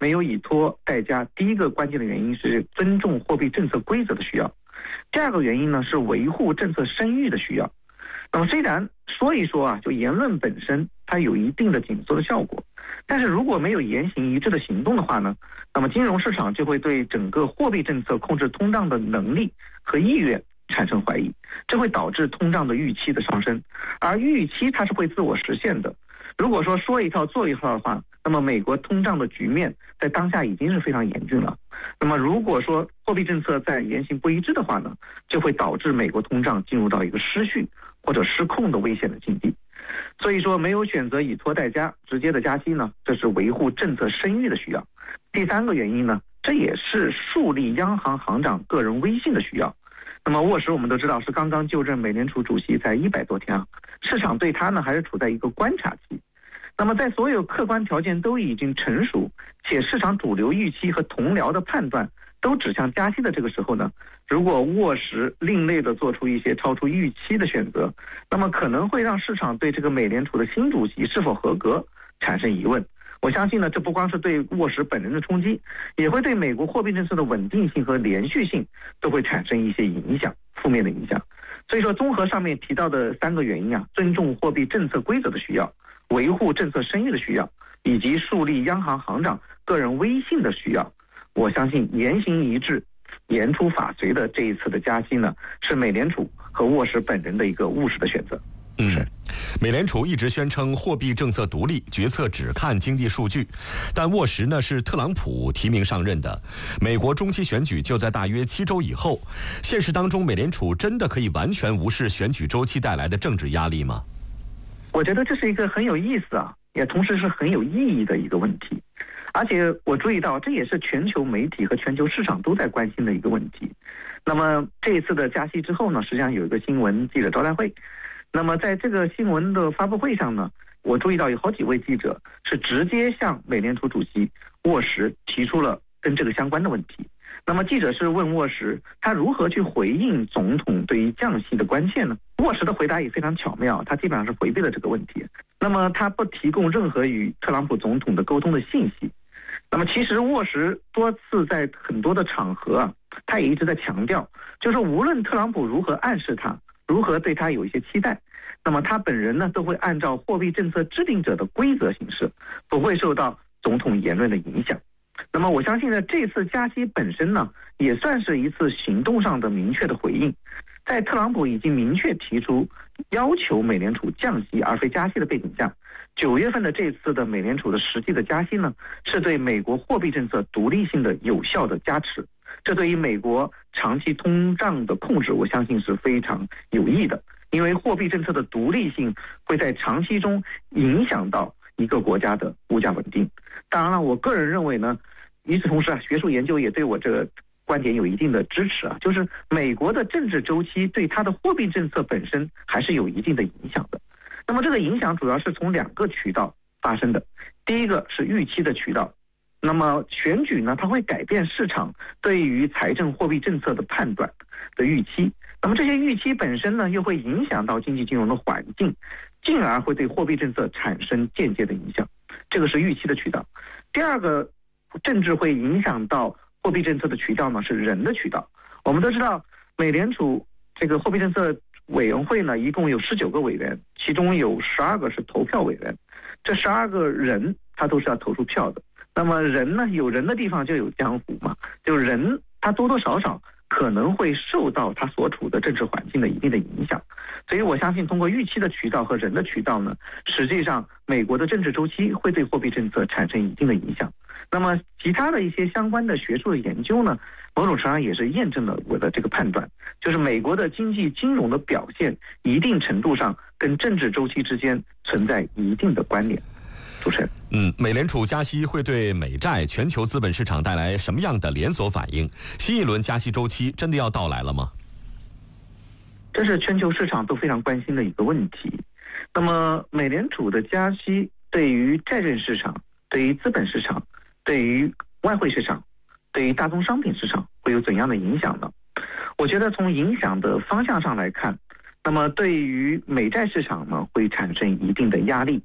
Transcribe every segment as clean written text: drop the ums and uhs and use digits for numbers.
没有以拖代加，第一个关键的原因是尊重货币政策规则的需要，第二个原因呢是维护政策声誉的需要。那么虽然说一说就言论本身它有一定的紧缩的效果，但是如果没有言行一致的行动的话呢，那么金融市场就会对整个货币政策控制通胀的能力和意愿产生怀疑，这会导致通胀的预期的上升，而预期它是会自我实现的。如果说一套做一套的话，那么美国通胀的局面在当下已经是非常严峻了。那么如果说货币政策在言行不一致的话呢，就会导致美国通胀进入到一个失序或者失控的危险的境地。所以说没有选择以拖代加直接的加息呢，这是维护政策声誉的需要。第三个原因呢，这也是树立央行行长个人威信的需要。那么沃什我们都知道是刚刚就任美联储主席才100多天市场对他呢还是处在一个观察期。那么在所有客观条件都已经成熟，且市场主流预期和同僚的判断都指向加息的这个时候呢，如果沃什另类的做出一些超出预期的选择，那么可能会让市场对这个美联储的新主席是否合格产生疑问。我相信呢，这不光是对沃什本人的冲击，也会对美国货币政策的稳定性和连续性都会产生一些影响，负面的影响。所以说综合上面提到的3个原因尊重货币政策规则的需要，维护政策声誉的需要，以及树立央行行长个人威信的需要，我相信言行一致、言出法随的这一次的加息呢，是美联储和沃什本人的一个务实的选择。 美联储一直宣称货币政策独立，决策只看经济数据，但沃什呢是特朗普提名上任的，美国中期选举就在大约7周以后，现实当中美联储真的可以完全无视选举周期带来的政治压力吗？ 我觉得这是一个很有意思也同时是很有意义的一个问题，而且我注意到这也是全球媒体和全球市场都在关心的一个问题。那么这一次的加息之后呢，实际上有一个新闻记者招待会，那么在这个新闻的发布会上呢，我注意到有好几位记者是直接向美联储主席沃什提出了跟这个相关的问题。那么记者是问沃什他如何去回应总统对于降息的关切呢？沃什的回答也非常巧妙，他基本上是回避了这个问题。那么他不提供任何与特朗普总统的沟通的信息。那么其实沃什多次在很多的场合他也一直在强调，就是无论特朗普如何暗示他，如何对他有一些期待，那么他本人呢都会按照货币政策制定者的规则行事，不会受到总统言论的影响。那么我相信呢，这次加息本身呢也算是一次行动上的明确的回应。在特朗普已经明确提出要求美联储降息而非加息的背景下，9月份的这次的美联储的实际的加息呢，是对美国货币政策独立性的有效的加持，这对于美国长期通胀的控制我相信是非常有益的，因为货币政策的独立性会在长期中影响到一个国家的物价稳定。当然了，我个人认为呢，与此同时学术研究也对我这个观点有一定的支持就是美国的政治周期对它的货币政策本身还是有一定的影响的。那么这个影响主要是从2个渠道发生的。第一个是预期的渠道，那么选举呢，它会改变市场对于财政货币政策的判断的预期，那么这些预期本身呢，又会影响到经济金融的环境，进而会对货币政策产生间接的影响，这个是预期的渠道。第二个政治会影响到货币政策的渠道呢，是人的渠道。我们都知道美联储这个货币政策委员会呢，一共有19个委员，其中有12个是投票委员，这12个人他都是要投出票的。那么人呢，有人的地方就有江湖嘛，就人他多多少少可能会受到他所处的政治环境的一定的影响。所以我相信通过预期的渠道和人的渠道呢，实际上美国的政治周期会对货币政策产生一定的影响。那么其他的一些相关的学术的研究呢，某种程度上也是验证了我的这个判断，就是美国的经济金融的表现一定程度上跟政治周期之间存在一定的关联。主持人， 美联储加息会对美债、全球资本市场带来什么样的连锁反应？新一轮加息周期真的要到来了吗？ 这是全球市场都非常关心的一个问题。那么美联储的加息对于债券市场、对于资本市场、对于外汇市场、对于大宗商品市场会有怎样的影响呢？我觉得从影响的方向上来看，那么对于美债市场呢，会产生一定的压力，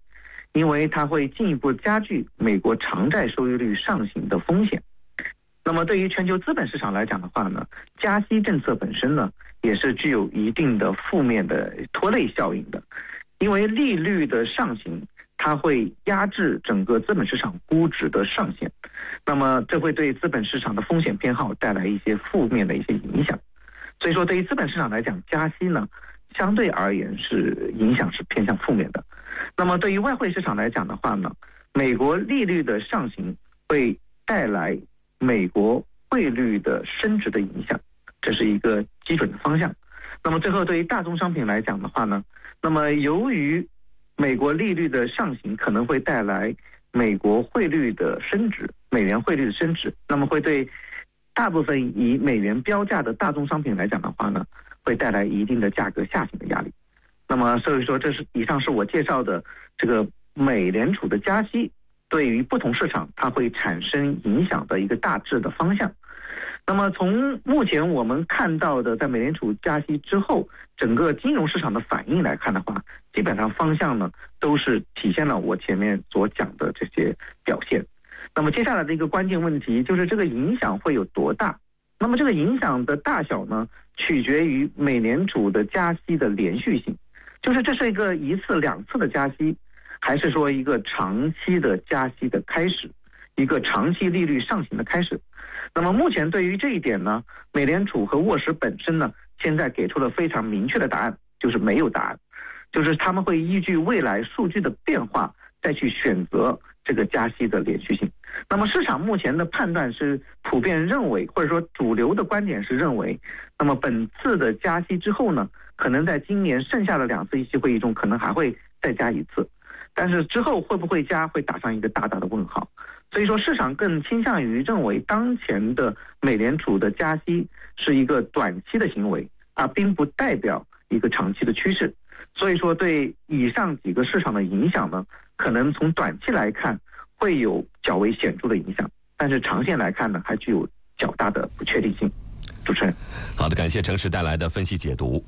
因为它会进一步加剧美国长债收益率上行的风险。那么对于全球资本市场来讲的话呢，加息政策本身呢也是具有一定的负面的拖累效应的，因为利率的上行它会压制整个资本市场估值的上限，那么这会对资本市场的风险偏好带来一些负面的一些影响。所以说对于资本市场来讲，加息呢相对而言是影响是偏向负面的。那么对于外汇市场来讲的话呢，美国利率的上行会带来美国汇率的升值的影响，这是一个基准的方向。那么最后对于大宗商品来讲的话呢，那么由于美国利率的上行可能会带来美国汇率的升值，美元汇率的升值，那么会对大部分以美元标价的大宗商品来讲的话呢，会带来一定的价格下行的压力。那么所以说以上是我介绍的这个美联储的加息对于不同市场它会产生影响的一个大致的方向。那么从目前我们看到的在美联储加息之后整个金融市场的反应来看的话，基本上方向呢都是体现了我前面所讲的这些表现。那么接下来的一个关键问题就是这个影响会有多大。那么这个影响的大小呢取决于美联储的加息的连续性，就是这是一次两次的加息，还是说一个长期的加息的开始，一个长期利率上行的开始。那么目前对于这一点呢，美联储和沃什本身呢现在给出了非常明确的答案，就是没有答案，就是他们会依据未来数据的变化再去选择这个加息的连续性。那么市场目前的判断是普遍认为，或者说主流的观点是认为，那么本次的加息之后呢，可能在今年剩下的2次议息会议中可能还会再加一次，但是之后会不会加会打上一个大大的问号。所以说市场更倾向于认为当前的美联储的加息是一个短期的行为并不代表一个长期的趋势。所以说对以上几个市场的影响呢，可能从短期来看会有较为显著的影响，但是长线来看呢还具有较大的不确定性。主持人， 好的，感谢程氏带来的分析解读。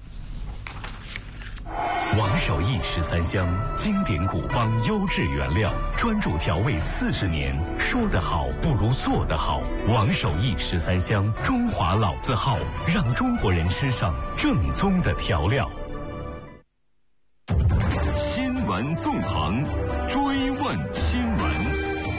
王守义13香，经典古方，优质原料，专注调味40年。说得好不如做得好。王守义13香，中华老字号，让中国人吃上正宗的调料。新闻纵横，追问新闻。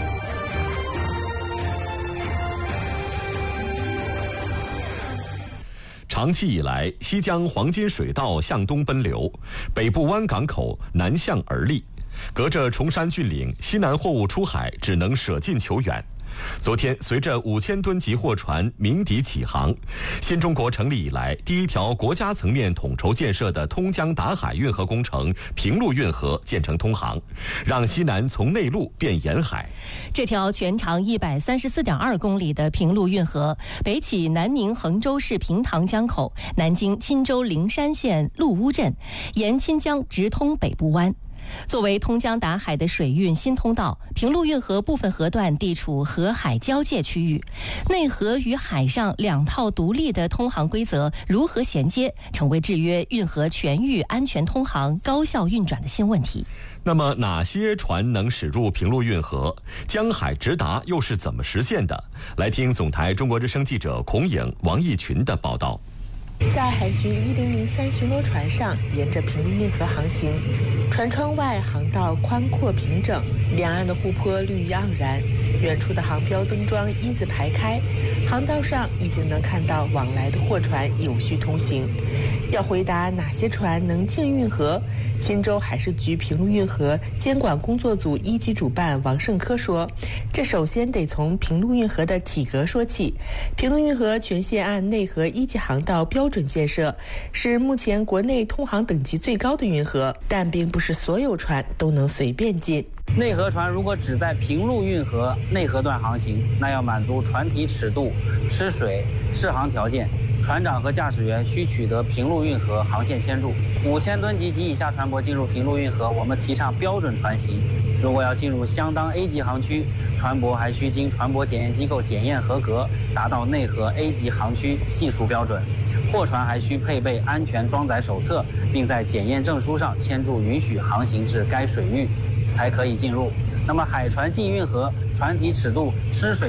长期以来，西江黄金水道向东奔流，北部湾港口南向而立，隔着崇山峻岭，西南货物出海只能舍近求远。昨天，随着5000吨级货船鸣笛启航，新中国成立以来第一条国家层面统筹建设的通江达海运河工程平陆运河建成通航，让西南从内陆变沿海。 这条全长134.2公里的平陆运河，北起南宁衡州市平塘江口，南经钦州灵山县陆乌镇，沿钦江直通北部湾。作为通江达海的水运新通道，平陆运河部分河段地处河海交界区域，内河与海上2套独立的通航规则如何衔接，成为制约运河全域安全通航、高效运转的新问题。 那么哪些船能驶入平陆运河？江海直达又是怎么实现的？来听总台中国之声记者孔颖、王义群的报道。 在海巡1003巡逻船上，沿着平陆运河航行，船窗外航道宽阔平整，两岸的湖泊绿意盎然，远处的航标灯桩一字排开，航道上已经能看到往来的货船有序通行。要回答哪些船能进运河，钦州海事局平陆运河监管工作组1级主办王胜科说，这首先得从平陆运河的体格说起。平陆运河全线按内河1级航道标准建设，是目前国内通航等级最高的运河，但并不是所有船都能随便进。 内河船如果只在平陆运河内河段航行，那要满足船体尺度、吃水、适航条件，船长和驾驶员需取得平陆运河航线签注。5000吨级及以下船舶进入平陆运河，我们提倡标准船型。如果要进入相当 A 级航区，船舶还需经船舶检验机构检验合格，达到内河 A 级航区技术标准。货船还需配备安全装载手册，并在检验证书上签注允许航行至该水域。 才可以进入。那么海船进运河，船体尺度、吃水